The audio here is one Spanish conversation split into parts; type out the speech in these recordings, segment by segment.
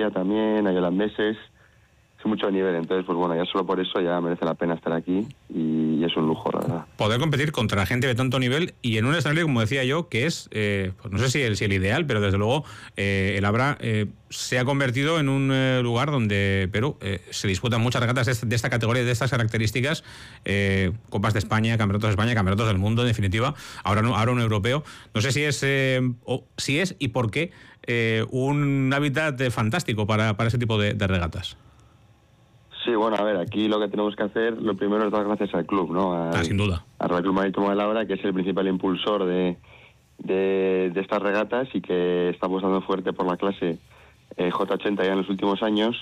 Australia también, hay holandeses, es mucho nivel, entonces pues bueno, ya solo por eso ya merece la pena estar aquí y es un lujo, la verdad. Poder competir contra gente de tanto nivel y en un escenario, como decía yo, que es, pues no sé si el ideal, pero desde luego el Abra se ha convertido en un lugar donde Perú se disputan muchas regatas de esta categoría, de estas características, Copas de España, Campeonatos del Mundo, en definitiva, ahora un europeo. No sé si es y por qué un hábitat fantástico para ese tipo de regatas. Sí, bueno, a ver, aquí lo que tenemos que hacer, lo primero es dar gracias al club, ¿no? Sin duda. Al Real Club Marítimo del Abra, que es el principal impulsor de estas regatas y que está apostando fuerte por la clase J80 ya en los últimos años.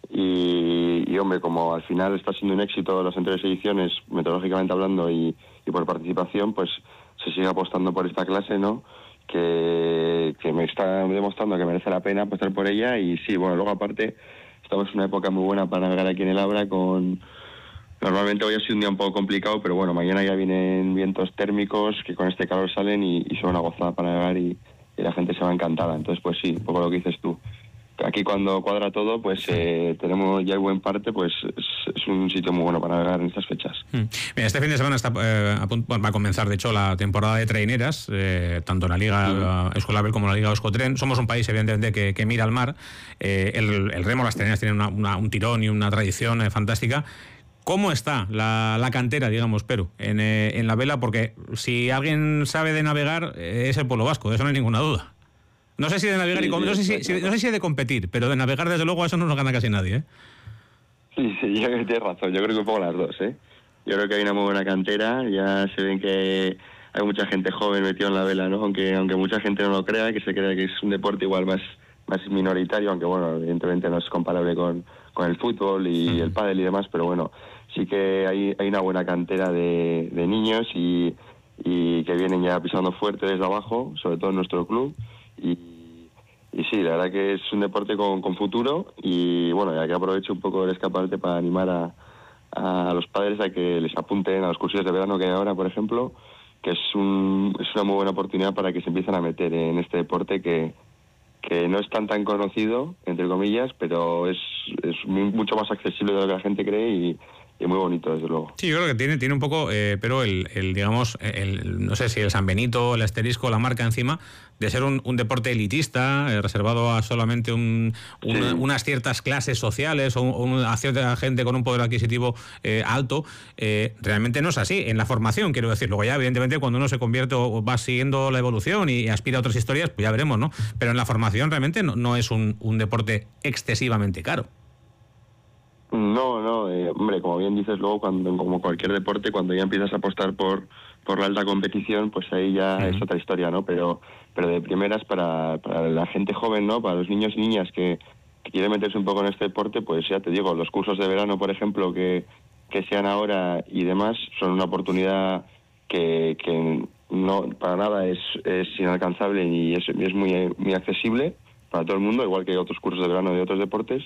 Y hombre, como al final está siendo un éxito las anteriores ediciones, metodológicamente hablando y por participación, pues se sigue apostando por esta clase, ¿no? Que me está demostrando que merece la pena apostar por ella. Y sí, bueno, luego aparte estamos en una época muy buena para navegar aquí en el Abra Normalmente hoy ha sido un día un poco complicado, pero bueno, mañana ya vienen vientos térmicos que con este calor salen y son una gozada para navegar y la gente se va encantada. Entonces, pues sí, un poco lo que dices tú. Aquí cuando cuadra todo, pues tenemos ya el buen parte, pues es un sitio muy bueno para navegar en estas fechas. Mira, este fin de semana va a comenzar, de hecho, la temporada de traineras, tanto en la Liga Escolabel como en la Liga Euskotren. Somos un país, evidentemente, que mira al mar. El remo, las traineras tienen un tirón y una tradición fantástica. ¿Cómo está la cantera, digamos, Perú, en la vela? Porque si alguien sabe de navegar, es el pueblo vasco, de eso no hay ninguna duda. No sé si de navegar no sé si de competir, pero de navegar, desde luego, a eso no nos gana casi nadie, ¿eh? Sí, yo creo que tienes razón. Yo creo que un poco las dos, ¿eh? Yo creo que hay una muy buena cantera. Ya se ven que hay mucha gente joven metida en la vela, ¿no? Aunque mucha gente no lo crea, que se crea que es un deporte igual más minoritario, aunque bueno, evidentemente no es comparable con el fútbol y el pádel y demás, pero bueno, sí que hay una buena cantera de niños y que vienen ya pisando fuerte desde abajo, sobre todo en nuestro club. Y sí, la verdad que es un deporte con futuro y bueno, ya que aprovecho un poco el escaparate para animar a los padres a que les apunten a los cursos de verano que hay ahora, por ejemplo, que es una muy buena oportunidad para que se empiecen a meter en este deporte que no es tan conocido, entre comillas, pero es mucho más accesible de lo que la gente cree y muy bonito, desde luego. Sí, yo creo que tiene un poco, pero digamos, no sé si el San Benito, el asterisco, la marca encima, de ser un deporte elitista, reservado a solamente unas ciertas clases sociales o a cierta gente con un poder adquisitivo alto. Realmente no es así. En la formación, quiero decir, luego ya, evidentemente, cuando uno se convierte o va siguiendo la evolución y aspira a otras historias, pues ya veremos, ¿no? Pero en la formación realmente no es un deporte excesivamente caro. No, hombre, como bien dices, luego como cualquier deporte, cuando ya empiezas a apostar por la alta competición, pues ahí ya es otra historia, ¿no? Pero de primeras para la gente joven, ¿no? Para los niños y niñas que quieren meterse un poco en este deporte, pues ya te digo, los cursos de verano, por ejemplo, que sean ahora y demás, son una oportunidad que no para nada es inalcanzable y es muy accesible para todo el mundo, igual que otros cursos de verano de otros deportes.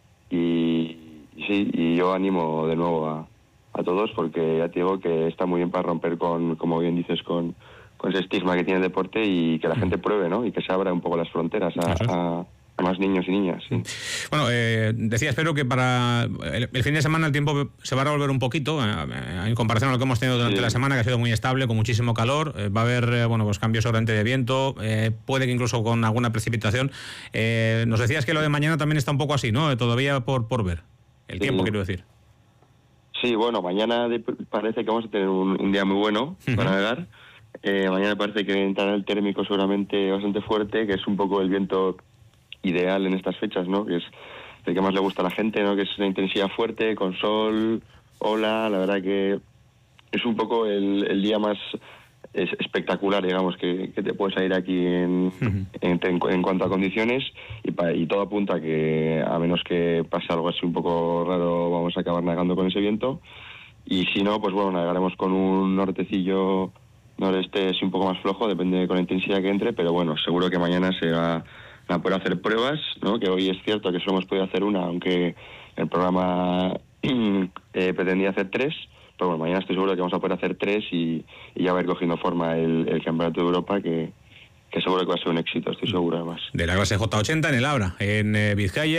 Y yo animo de nuevo a todos porque ya te digo que está muy bien para romper como bien dices, con ese estigma que tiene el deporte y que la gente pruebe, ¿no? Y que se abra un poco las fronteras a más niños y niñas. Sí. Bueno, decías, pero que para el fin de semana el tiempo se va a revolver un poquito en comparación a lo que hemos tenido durante la semana, que ha sido muy estable, con muchísimo calor. Va a haber pues cambios seguramente de viento, puede que incluso con alguna precipitación. Nos decías que lo de mañana también está un poco así, ¿no? Todavía por ver. El tiempo, quiero decir. Sí, bueno, mañana parece que vamos a tener un día muy bueno para navegar. Mañana parece que entrará el térmico seguramente bastante fuerte, que es un poco el viento ideal en estas fechas, ¿no? Que es el que más le gusta a la gente, ¿no? Que es una intensidad fuerte, con sol, ola. La verdad que es un poco el día más espectacular, digamos, que te puedes ir aquí en cuanto a condiciones y todo apunta a que, a menos que pase algo así un poco raro, vamos a acabar navegando con ese viento. Y si no, pues bueno, navegaremos con un noreste un poco más flojo, depende con la intensidad que entre, pero bueno, seguro que mañana se va a poder hacer pruebas, ¿no? Que hoy es cierto que solo hemos podido hacer una, aunque el programa pretendía hacer 3, pero bueno, mañana estoy seguro que vamos a poder hacer 3 y ya va a ir cogiendo forma el Campeonato de Europa, que seguro que va a ser un éxito, estoy seguro además. De la clase J80 en el Abra, en Vizcaya.